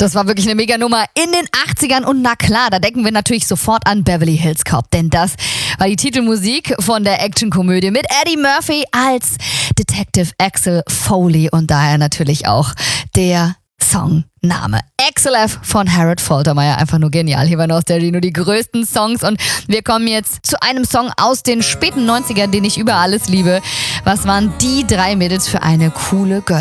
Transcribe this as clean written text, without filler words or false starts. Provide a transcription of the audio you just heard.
Das war wirklich eine Mega-Nummer in den 80ern und na klar, da denken wir natürlich sofort an Beverly Hills Cop, denn das war die Titelmusik von der Actionkomödie mit Eddie Murphy als Detective Axel Foley und daher natürlich auch der Songname. XLF von Harold Faltermeyer, einfach nur genial. Hier bei Nostalgie nur die größten Songs und wir kommen jetzt zu einem Song aus den späten 90ern, den ich über alles liebe. Was waren die drei Mädels für eine coole Girl?